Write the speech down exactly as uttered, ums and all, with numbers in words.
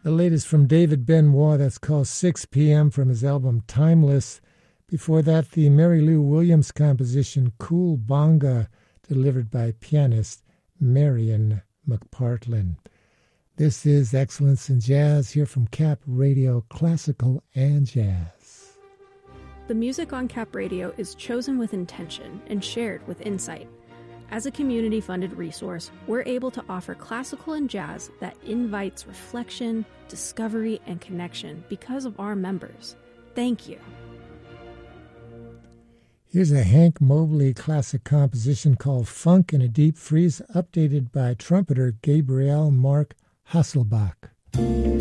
The latest from David Benoit, that's called six p.m. from his album Timeless. Before that, the Mary Lou Williams composition Cool Bonga, delivered by pianist Marian McPartlin. This is Excellence in Jazz, here from Cap Radio, classical and jazz. The music on Cap Radio is chosen with intention and shared with insight. As a community-funded resource, we're able to offer classical and jazz that invites reflection, discovery, and connection because of our members. Thank you. Here's a Hank Mobley classic composition called Funk in a Deep Freeze, updated by trumpeter Gabriel Mark Hasselbach.